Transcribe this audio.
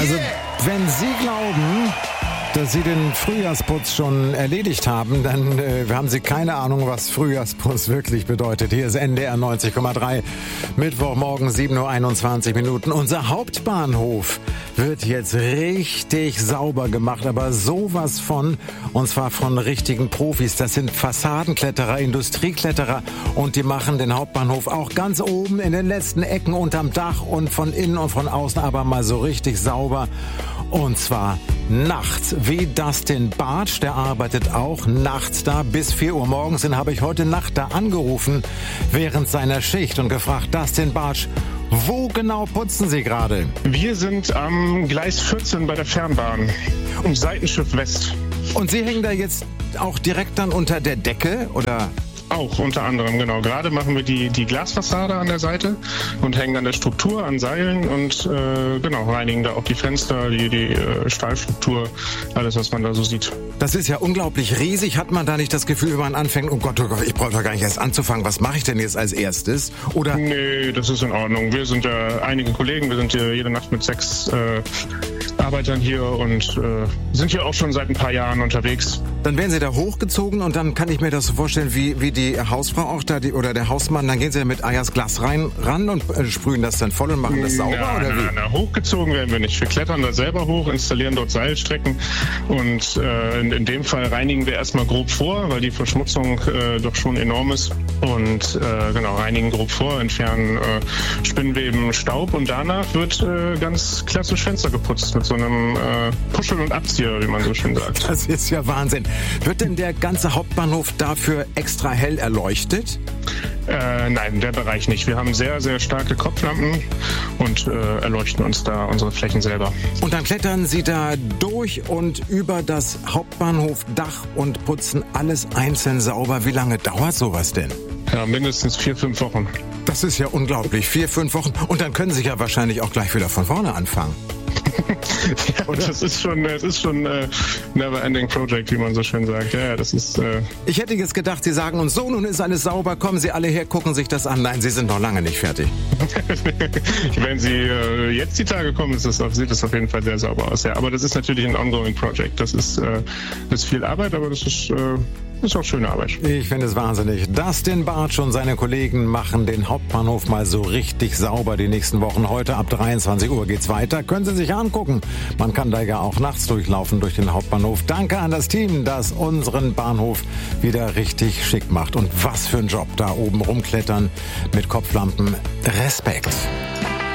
Also, wenn Sie glauben, dass Sie den Frühjahrsputz schon erledigt haben, dann haben Sie keine Ahnung, was Frühjahrsputz wirklich bedeutet. Hier ist NDR 90,3, Mittwochmorgen 7:21 Uhr. Unser Hauptbahnhof wird jetzt richtig sauber gemacht, aber sowas von, und zwar von richtigen Profis. Das sind Fassadenkletterer, Industriekletterer, und die machen den Hauptbahnhof auch ganz oben in den letzten Ecken unterm Dach und von innen und von außen aber mal so richtig sauber. Und zwar nachts, wie Dustin Bartsch, der arbeitet auch nachts da bis 4 Uhr morgens. Den habe ich heute Nacht da angerufen während seiner Schicht und gefragt, Dustin Bartsch, wo genau putzen Sie gerade? Wir sind am Gleis 14 bei der Fernbahn, um Seitenschiff West. Und Sie hängen da jetzt auch direkt dann unter der Decke, oder? Auch, unter anderem, genau. Gerade machen wir die Glasfassade an der Seite und hängen an der Struktur, an Seilen und reinigen da auch die Fenster, die Stahlstruktur, alles, was man da so sieht. Das ist ja unglaublich riesig. Hat man da nicht das Gefühl, wenn man anfängt, oh Gott, ich brauche doch gar nicht erst anzufangen, was mache ich denn jetzt als erstes? Oder? Nee, das ist in Ordnung. Wir sind ja einige Kollegen, wir sind hier jede Nacht mit 6 Arbeitern hier und sind hier auch schon seit ein paar Jahren unterwegs. Dann werden Sie da hochgezogen und dann kann ich mir das so vorstellen, wie die Hausfrau auch da, oder der Hausmann, dann gehen Sie da mit Eiersglas ran und sprühen das dann voll und machen das sauber, oder wie? Na, hochgezogen werden wir nicht. Wir klettern da selber hoch, installieren dort Seilstrecken und in dem Fall reinigen wir erstmal grob vor, weil die Verschmutzung doch schon enorm ist. Und reinigen grob vor, entfernen Spinnweben, Staub und danach wird ganz klassisch Fenster geputzt mit so einem Puschel- und Abzieher, wie man so schön sagt. Das ist ja Wahnsinn. Wird denn der ganze Hauptbahnhof dafür extra hell erleuchtet? Nein, der Bereich nicht. Wir haben sehr, sehr starke Kopflampen und erleuchten uns da unsere Flächen selber. Und dann klettern Sie da durch und über das Hauptbahnhofdach und putzen alles einzeln sauber. Wie lange dauert sowas denn? Ja, mindestens 4-5 Wochen. Das ist ja unglaublich. 4-5 Wochen. Und dann können Sie ja wahrscheinlich auch gleich wieder von vorne anfangen. Ja, das ist schon never-ending project, wie man so schön sagt. Ja, das ist. Ich hätte jetzt gedacht, Sie sagen uns so, nun ist alles sauber, kommen Sie alle her, gucken sich das an. Nein, Sie sind noch lange nicht fertig. Wenn Sie jetzt die Tage kommen, sieht das auf jeden Fall sehr sauber aus. Ja, aber das ist natürlich ein ongoing project. Das ist viel Arbeit, aber das ist auch schöne Arbeit. Ich finde es wahnsinnig. Dustin Bartsch und seine Kollegen machen den Hauptbahnhof mal so richtig sauber die nächsten Wochen. Heute ab 23 Uhr geht's weiter. Können Sie sich angucken. Man kann da ja auch nachts durchlaufen durch den Hauptbahnhof. Danke an das Team, das unseren Bahnhof wieder richtig schick macht. Und was für ein Job da oben rumklettern mit Kopflampen. Respekt.